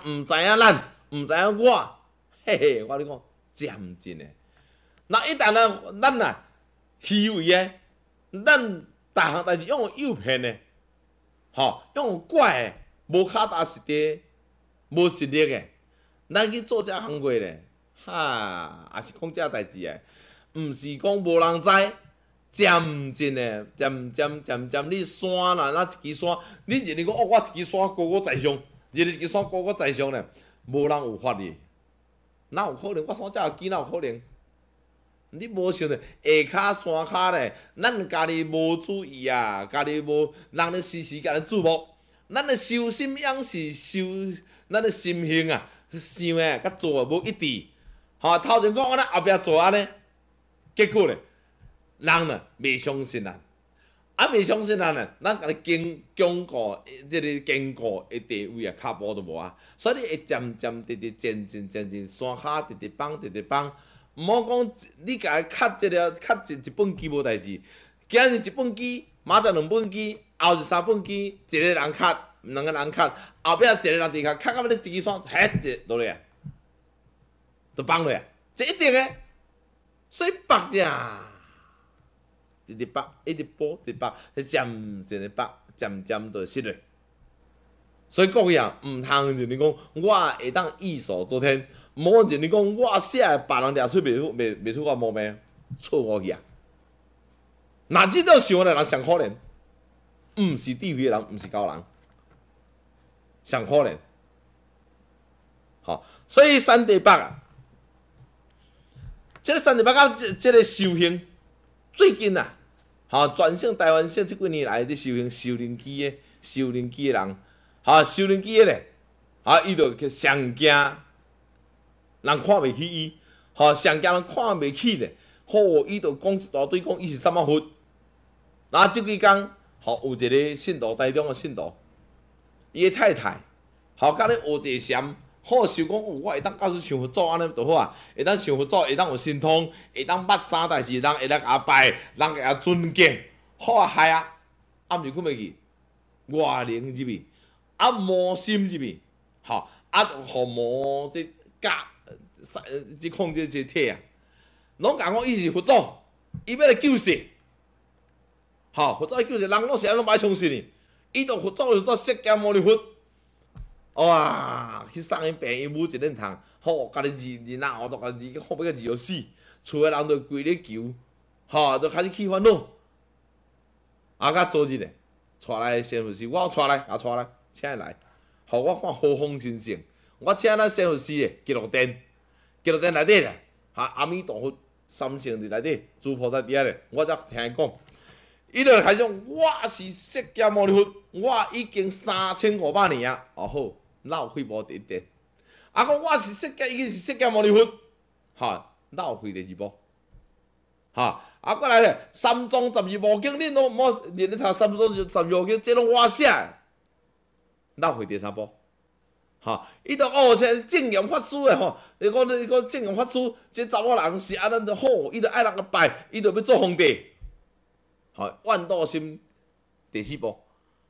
唔知影咱，唔知影我，嘿嘿，我跟你讲，渐进的。那一旦咱啊虚伪的，咱逐项代志用诱骗的，用怪的，无脚踏实地，无实力的，咱去做这行业咧，也是讲这代志的，毋是讲无人知。渐进的，渐，你山啦，那一支山，你认为讲哦，我一支山高我在上，认为一支山高我在上咧，无人有法力，哪有可能？我山遮有基，哪有可能？你无想着下骹山骹咧，咱家己无注意啊，家己无人咧时时甲咱注目，咱咧修心养性，咱咧心性啊，想诶甲做诶无一致，头前讲安尼，后壁做安尼，结果咧。人呢袂相信咱，袂相信咱呢，咱甲你巩固即个坚固的地位啊，骹步都无啊，所以你会渐渐渐进，山骹放，毋好讲你甲伊磕一本机无代志，今日一本机，明仔两本机，后日三本机，一个人磕，两个人磕，后壁一个人伫磕到尾你一支山，就落来啊，就放落啊，这一定诶，所以绑者。直北，一直补，直北，渐渐的北，渐就失去。所以各位啊，毋通认为讲我会当一手遮天，毋好认为讲我写别人掠出袂出我毛病，错误去啊！若即种想的人上可怜，毋是智慧的人，毋是高人，上可怜。所以三地北啊，这个三地北甲这个修行。最近啊，全省台湾省即几年来伫修灵机的人，修灵机的咧，伊就上惊人看袂起伊，上惊人看袂起咧，伊就讲一大堆，讲伊是啥物佛。然后即几工，有一个信徒台中的信徒，伊的太太，甲咧学一禅。想讲，我会当教出想佛祖安尼就好啊，会当想佛祖，会当有神通，会当捌啥代志，人会来甲拜，人会甲尊敬，好啊，嗨啊，毋是困袂去，外灵入去，魔心入去，互魔即即控制即体啊，拢讲伊是佛祖，伊要来救世，佛祖要救世，人拢是安拢歹相信伊，伊就佛祖释迦牟尼佛。哇！去送因病，因母一脸痛，家己认后头家己好要甲治到死，厝诶人就跪咧求，就开始起烦恼。甲昨日咧，带来仙佛师，我带来，请伊来，互我看好风神圣。我请咱仙佛师诶，极乐殿内底咧，阿弥陀佛三圣伫内底，诸菩萨伫遐咧，我则听伊讲，伊就开始讲，我是释迦牟尼佛，我已经3500年啊，好。闹开无第一殿，讲我是已经是释迦牟尼佛，闹开第二部，过来咧，三藏十二部经，恁拢莫认咧读三藏十二部经，这拢我写，闹开第三部，伊就像正言法师诶伊讲正言法师，这查某人是安尼好，伊就爱人个拜，伊就要做皇帝，万道心第四部，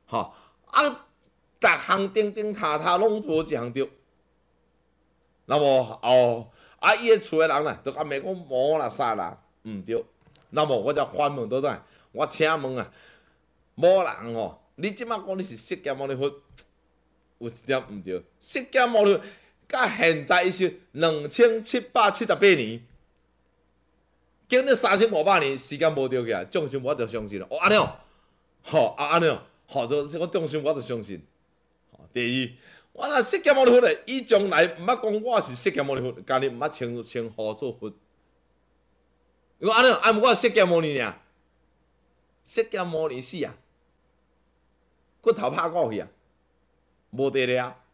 逐项塔拢无一项对，那么伊个厝诶人啦，就讲袂讲魔啦啥啦，毋对。那么我就反问倒转，我请问啊，某人你即摆讲你是释迦牟尼佛，有一点毋对。释迦牟尼佛甲现在伊是2778年，经历3500年时间无对起来，众生我就相信了。安尼安尼就我众生我就相信。第二，我若释迦牟尼佛咧，伊从来毋捌讲我是释迦牟尼佛，家己毋捌称呼做佛。如果安尼，我释迦牟尼尔，释迦牟尼死啊，骨头拍过去啊，无地咧啊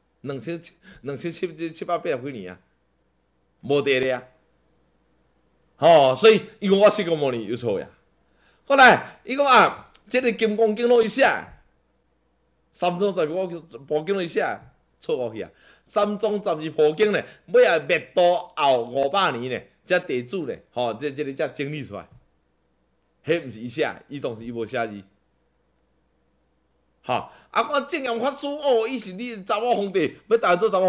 ，2780几年啊，无地咧啊。所以伊讲我释迦牟尼有错呀。后来伊讲这个金刚经拢伊写。三藏十二部经咧写错误去啊！三藏十二部经咧，尾啊灭度后500年咧，才地主咧，这个才整理出来。迄毋是伊写，伊当时伊无写字。我正言法师伊是你查某皇帝，要带做查某。